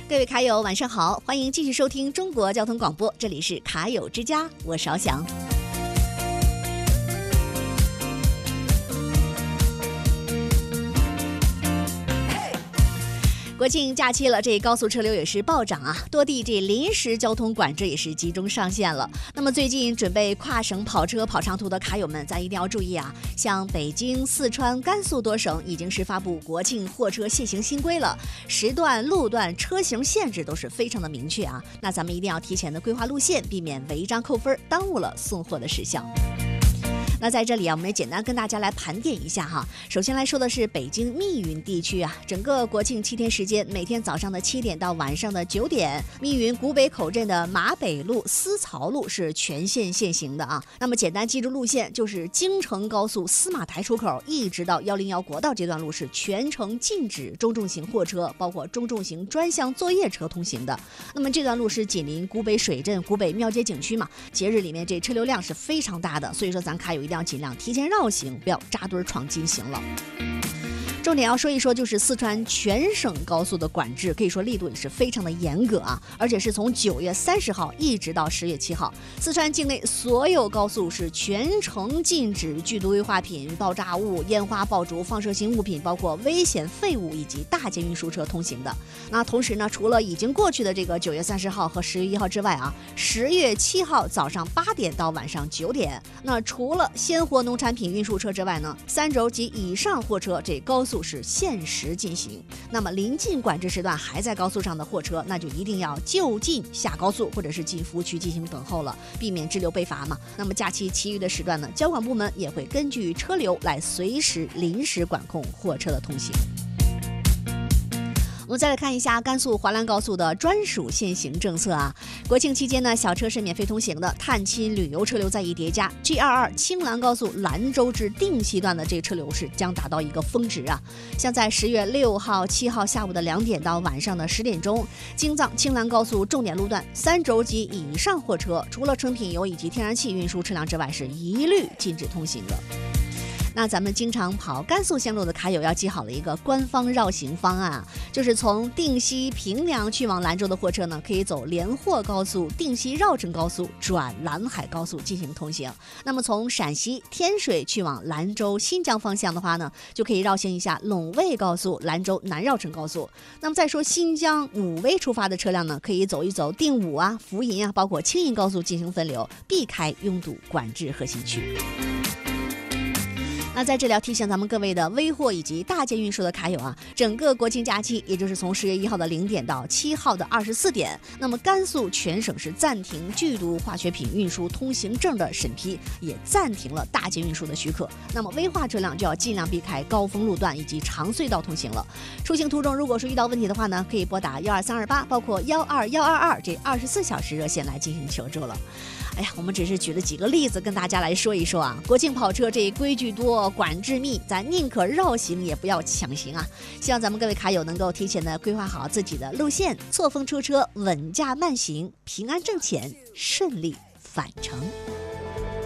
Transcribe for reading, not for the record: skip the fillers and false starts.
各位卡友晚上好，欢迎继续收听中国交通广播，这里是卡友之家，我邵翔。国庆假期了，这高速车流也是暴涨啊，多地这临时交通管制也是集中上线了。那么最近准备跨省跑车跑长途的卡友们，咱一定要注意啊！像北京、四川、甘肃多省已经是发布国庆货车限行新规了，时段、路段、车型限制都是非常的明确啊。那咱们一定要提前的规划路线，避免违章扣分，耽误了送货的时效。那在这里啊，我们也简单跟大家来盘点一下哈。首先来说的是北京密云地区啊，整个国庆7天时间，每天早上的7点到晚上的9点，密云古北口镇的马北路、思曹路是全线限行的啊。那么简单记住路线，就是京承高速司马台出口一直到101国道这段路是全程禁止中重型货车，包括中重型专项作业车通行的。那么这段路是紧邻古北水镇、古北庙街景区嘛，节日里面这车流量是非常大的，所以说咱卡友一定要尽量提前绕行，不要扎堆闯禁行了。重点要说一说，就是四川全省高速的管制，可以说力度也是非常的严格啊，而且是从9月30号一直到10月7号，四川境内所有高速是全程禁止剧毒危化品、爆炸物、烟花爆竹、放射性物品，包括危险废物以及大件运输车通行的。那同时呢，除了已经过去的这个9月30号和10月1号之外啊，10月7号早上8点到晚上9点，那除了鲜活农产品运输车之外呢，3轴及以上货车这高速是限时进行。那么临近管制时段还在高速上的货车，那就一定要就近下高速或者是进服务区进行等候了，避免滞留被罚嘛。那么假期其余的时段呢，交管部门也会根据车流来随时临时管控货车的通行。我们再来看一下甘肃华兰高速的专属限行政策啊。国庆期间呢，小车是免费通行的，探亲旅游车流再一叠加 ，G22 青兰高速兰州至定西段的这个车流是将达到一个峰值啊。像在10月6号、7号下午的2点到晚上的10点钟，京藏青兰高速重点路段3轴及以上货车，除了成品油以及天然气运输车辆之外，是一律禁止通行的。那咱们经常跑甘肃线路的卡友要记好了一个官方绕行方案啊，就是从定西平凉去往兰州的货车呢，可以走连霍高速、定西绕城高速转兰海高速进行通行。那么从陕西天水去往兰州新疆方向的话呢，就可以绕行一下陇卫高速、兰州南绕城高速。那么再说新疆武威出发的车辆呢，可以走一走定武啊、福银啊，包括青银高速进行分流，避开拥堵管制核心区。那在这里要提醒咱们各位的微货以及大件运输的卡友啊，整个国庆假期，也就是从10月1号的0点到7号的24点，那么甘肃全省是暂停剧毒化学品运输通行证的审批，也暂停了大件运输的许可。那么危化车辆就要尽量避开高峰路段以及长隧道通行了。出行途中如果是遇到问题的话呢，可以拨打12328，包括12122这24小时热线来进行求助了。哎呀，我们只是举了几个例子跟大家来说一说啊。国庆跑车这规矩多，管制密，咱宁可绕行也不要强行啊。希望咱们各位卡友能够提前的规划好自己的路线，错峰出车，稳驾慢行，平安挣钱，顺利返程。